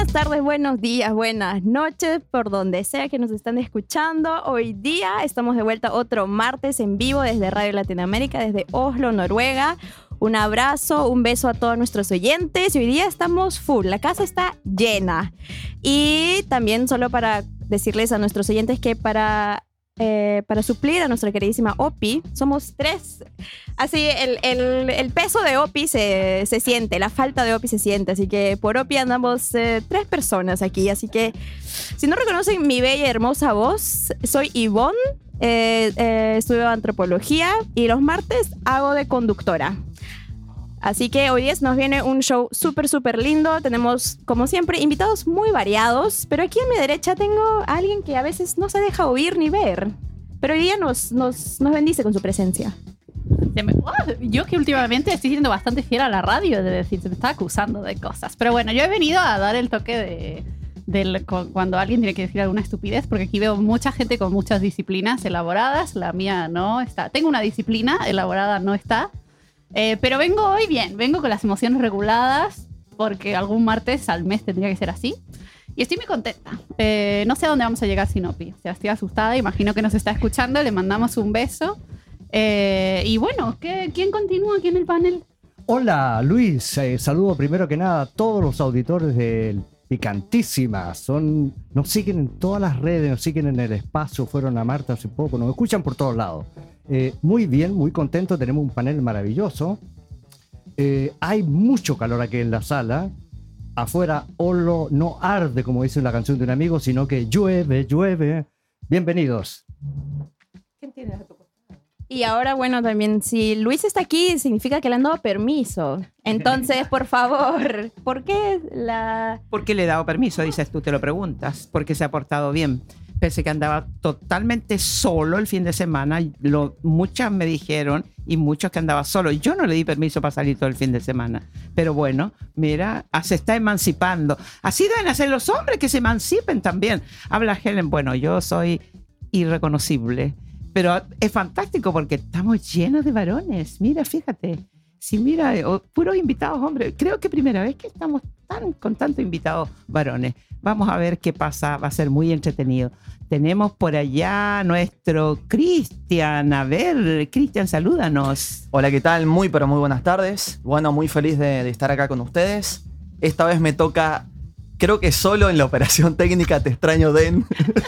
buenas tardes, buenos días, buenas noches, por donde sea que nos están escuchando. Hoy día estamos de vuelta otro martes en vivo desde Radio Latinoamérica, desde Oslo, Noruega. Un abrazo, un beso a todos nuestros oyentes. Y hoy día estamos full, la casa está llena. Y también solo para decirles a nuestros oyentes que para suplir a nuestra queridísima Opi, somos 3. Así el peso de Opi se siente, la falta de Opi se siente. Así que por Opi andamos 3 personas aquí. Así que si no reconocen mi bella y hermosa voz, soy Ivonne, estudio antropología y los martes hago de conductora. Así que hoy día nos viene un show súper lindo. Tenemos, como siempre, invitados muy variados. Pero aquí a mi derecha tengo a alguien que a veces no se deja oír ni ver. Pero hoy día nos bendice con su presencia. Yo que últimamente estoy siendo bastante fiel a la radio, de decir, se me está acusando de cosas. Pero bueno, yo he venido a dar el toque de cuando alguien tiene que decir alguna estupidez, porque aquí veo mucha gente con muchas disciplinas elaboradas. La mía no está. Tengo una disciplina elaborada, no está. Pero vengo hoy bien, vengo con las emociones reguladas, porque algún martes al mes tendría que ser así. Y estoy muy contenta. No sé a dónde vamos a llegar sin Opi. O sea, estoy asustada, imagino que nos está escuchando. Le mandamos un beso. Y bueno, ¿quién continúa aquí en el panel? Hola Luis, saludo primero que nada a todos los auditores del Picantísima. Nos siguen en todas las redes, nos siguen en el espacio, fueron a Marte hace poco, nos escuchan por todos lados. Muy bien, muy contento, tenemos un panel maravilloso. Hay mucho calor aquí en la sala. Afuera Oslo no arde, como dice la canción de un amigo, sino que llueve. Bienvenidos. ¿Quién tiene a tu costado? Y ahora, bueno, también si Luis está aquí, significa que le han dado permiso. Entonces, por favor, ¿por qué ¿Por qué le he dado permiso? Dices tú, te lo preguntas. Porque se ha portado bien. Pensé que andaba totalmente solo el fin de semana. Muchas me dijeron y muchos que andaba solo. Yo no le di permiso para salir todo el fin de semana. Pero bueno, mira, se está emancipando. Así deben hacer los hombres, que se emancipen también. Habla Helen, bueno, yo soy irreconocible. Pero es fantástico porque estamos llenos de varones. Mira, fíjate. Sí, mira, puros invitados, hombre. Creo que primera vez que estamos con tantos invitados varones. Vamos a ver qué pasa. Va a ser muy entretenido. Tenemos por allá nuestro Cristian. A ver, Cristian, salúdanos. Hola, ¿qué tal? Muy, pero muy buenas tardes. Bueno, muy feliz de estar acá con ustedes. Esta vez me toca, creo que solo en la operación técnica. Te extraño, Den.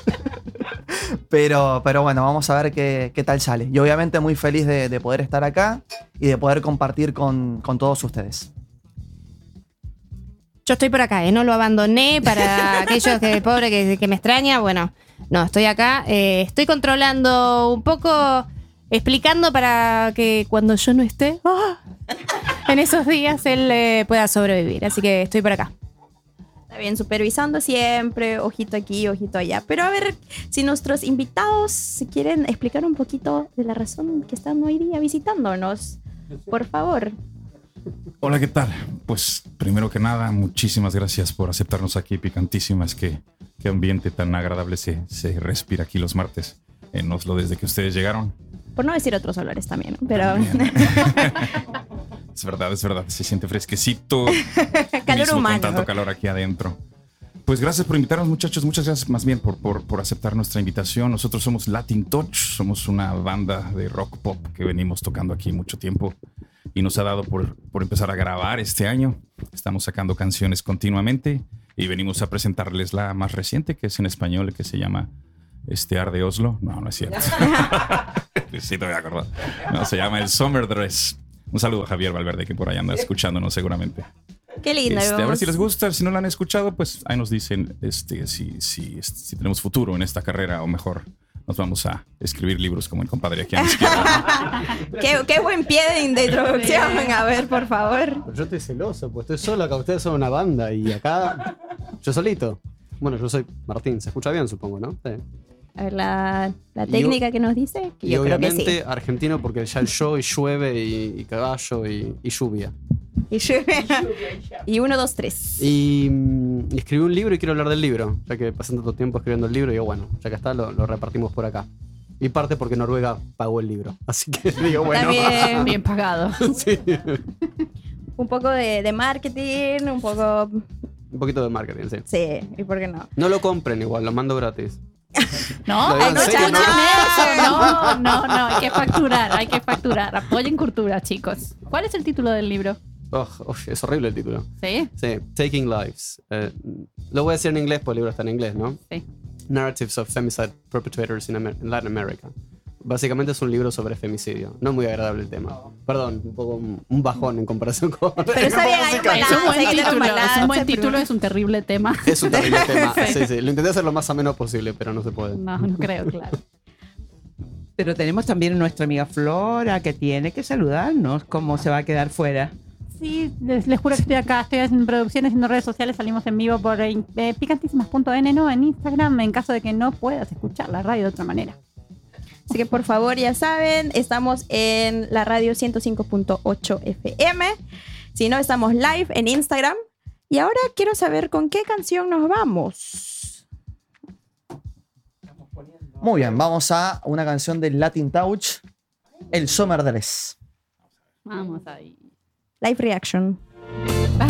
Pero bueno, vamos a ver qué tal sale. Y obviamente muy feliz de poder estar acá y de poder compartir con todos ustedes. Yo estoy por acá, no lo abandoné para aquellos que me extraña. Bueno, no, estoy acá. Estoy controlando un poco, explicando para que cuando yo no esté, en esos días él pueda sobrevivir. Así que estoy por acá. Está bien, supervisando siempre, ojito aquí, ojito allá. Pero a ver, si nuestros invitados se quieren explicar un poquito de la razón que están hoy día visitándonos, por favor. Hola, ¿qué tal? Pues primero que nada, muchísimas gracias por aceptarnos aquí, Picantísimas. Qué ambiente tan agradable se respira aquí los martes en Oslo desde que ustedes llegaron. Por no decir otros olores también, ¿no? Pero... Es verdad, se siente fresquecito. Calor humano. Con tanto calor aquí adentro. Pues gracias por invitarnos, muchachos. Muchas gracias más bien por aceptar nuestra invitación. Nosotros somos Latin Touch, somos una banda de rock pop que venimos tocando aquí mucho tiempo y nos ha dado por empezar a grabar este año. Estamos sacando canciones continuamente y venimos a presentarles la más reciente, que es en español, que se llama Arde Oslo. No es cierto. Sí, te voy a acordar. No, se llama El Summer Dress. Un saludo a Javier Valverde, que por ahí anda escuchándonos seguramente. Qué lindo. A ver si les gusta. Si no la han escuchado, pues ahí nos dicen si tenemos futuro en esta carrera o mejor nos vamos a escribir libros como el compadre aquí a la izquierda. qué buen pie de introducción. A ver, por favor. Pero yo estoy celoso, pues estoy solo acá. Ustedes son una banda y acá yo solito. Bueno, yo soy Martín. Se escucha bien, supongo, ¿no? Sí. A ver, la técnica que nos dice. Que y yo obviamente creo que sí. Argentino, porque ya el show y llueve y caballo y lluvia. Y 1, 2, 3. Y escribí un libro y quiero hablar del libro. Ya que pasé tanto tiempo escribiendo el libro, digo, bueno, ya que está, lo repartimos por acá. Y parte porque Noruega pagó el libro. Así que digo, bueno. También. Bien pagado. Sí. Un poco de marketing, un poco Un poquito de marketing, sí. Sí, ¿y por qué no? No lo compren igual, lo mando gratis. No, Lo digo hay en que serio, escuchar eso. No, hay que facturar. Apoyen cultura, chicos. ¿Cuál es el título del libro? Es horrible el título. ¿Sí? Sí, Taking Lives. Lo voy a decir en inglés, porque el libro está en inglés, ¿no? Sí. Narratives of Femicide Perpetrators in Latin America. Básicamente es un libro sobre femicidio. No muy agradable el tema. Perdón, un poco un bajón en comparación con... Pero está bien, hay un Es un buen balance, hay que tener título, balance, es un buen pero- título, es un terrible tema. Es un terrible tema. Sí, sí. Lo intenté hacer lo más ameno posible, pero no se puede. No creo, claro. Pero tenemos también a nuestra amiga Flora que tiene que saludarnos. ¿Cómo se va a quedar fuera? Sí, les juro que estoy acá, estoy haciendo producciones, haciendo redes sociales, salimos en vivo por picantísimas.n, no, en Instagram, en caso de que no puedas escuchar la radio de otra manera. Así que por favor, ya saben, estamos en la radio 105.8 FM. Si no, estamos live en Instagram. Y ahora quiero saber con qué canción nos vamos. Muy bien, vamos a una canción de Latin Touch, El Sommerdress. Vamos ahí. Live reaction.